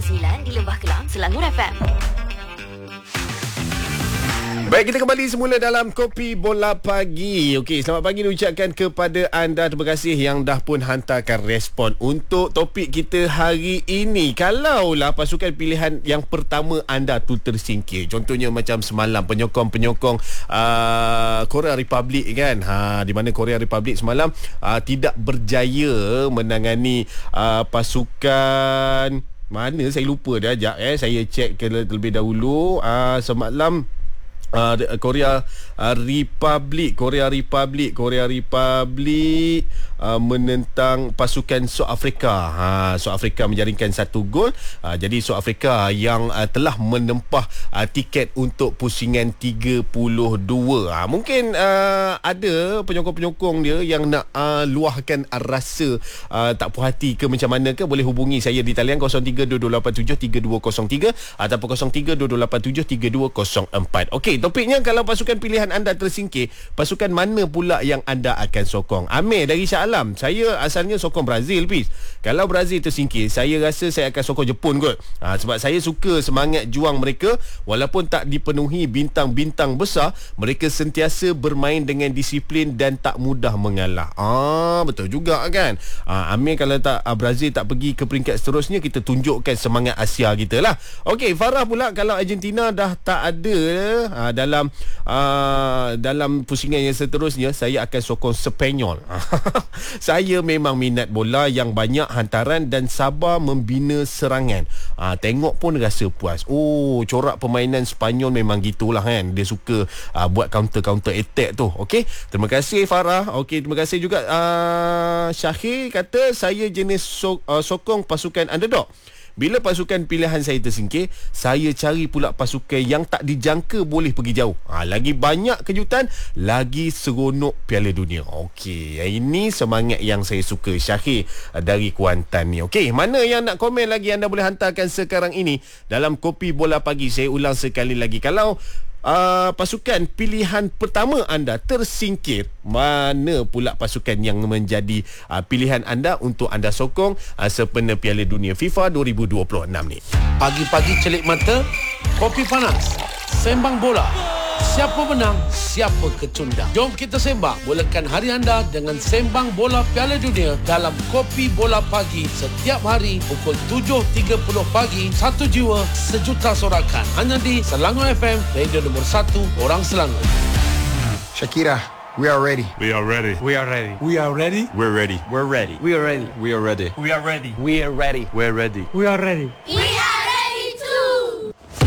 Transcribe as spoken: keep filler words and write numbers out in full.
sembilan di Lembah Kelang, Selangor F M. Baik, kita kembali semula dalam Kopi Bola Pagi. Okey, selamat pagi diucapkan kepada anda. Terima kasih yang dah pun hantarkan respon untuk topik kita hari ini. Kalaulah pasukan pilihan yang pertama anda tu tersingkir, contohnya macam semalam penyokong-penyokong uh, Korea Republic kan, ha, di mana Korea Republic semalam uh, tidak berjaya menangani uh, pasukan mana saya lupa dah. Sekejap eh, saya cek terlebih dahulu. uh, Semalam Uh, Korea uh, Republic Korea Republic Korea Republic uh, menentang pasukan South Africa. Ha, South Africa menjaringkan satu gol. Uh, jadi South Africa yang uh, telah menempah uh, tiket untuk pusingan tiga puluh dua. Ha, mungkin uh, ada penyokong-penyokong dia yang nak uh, luahkan rasa uh, tak puas hati ke macam mana ke, boleh hubungi saya di talian kosong tiga dua dua lapan tujuh tiga dua kosong tiga ataupun kosong tiga dua dua lapan tujuh tiga dua kosong empat. Okey, topiknya, kalau pasukan pilihan anda tersingkir, pasukan mana pula yang anda akan sokong? Amir dari Shah Alam, saya asalnya sokong Brazil, Pis. Kalau Brazil tersingkir, saya rasa saya akan sokong Jepun kot. Ha, sebab saya suka semangat juang mereka. Walaupun tak dipenuhi bintang-bintang besar, mereka sentiasa bermain dengan disiplin dan tak mudah mengalah. Ah, betul juga kan. Ha, Amir, kalau tak uh, Brazil tak pergi ke peringkat seterusnya, kita tunjukkan semangat Asia kita lah. Okey, Farah pula, kalau Argentina dah tak ada uh, dalam uh, dalam pusingan yang seterusnya, saya akan sokong Sepanyol. Saya memang minat bola yang banyak hantaran dan sabar membina serangan. uh, Tengok pun rasa puas. Oh, corak permainan Sepanyol memang gitulah kan. Dia suka uh, buat counter-counter attack tu. Okey, terima kasih Farah. Okey, terima kasih juga uh, Syahir kata saya jenis so, uh, sokong pasukan underdog. Bila pasukan pilihan saya tersingkir, saya cari pula pasukan yang tak dijangka boleh pergi jauh. Ha, lagi banyak kejutan, lagi seronok Piala Dunia. Okey, ini semangat yang saya suka, Syahir dari Kuantan ni. Okey, mana yang nak komen lagi, anda boleh hantarkan sekarang ini dalam Kopi Bola Pagi. Saya ulang sekali lagi, kalau Uh, pasukan pilihan pertama anda tersingkir, mana pula pasukan yang menjadi uh, pilihan anda untuk anda sokong uh, sempena Piala Dunia FIFA dua ribu dua puluh enam ni. Pagi-pagi celik mata, kopi panas, sembang bola. Siapa menang, siapa kecundang. Jom kita sembang, mulakan hari anda dengan sembang bola Piala Dunia dalam Kopi Bola Pagi setiap hari pukul tujuh tiga puluh pagi. Satu jiwa, sejuta sorakan. Hanya di Selangor F M, radio nombor satu orang Selangor. Shakira, we are ready. We are ready. We are ready. We are ready. We're ready. We're ready. We are ready. We are ready. We are ready. We are ready. We're ready. We are ready. We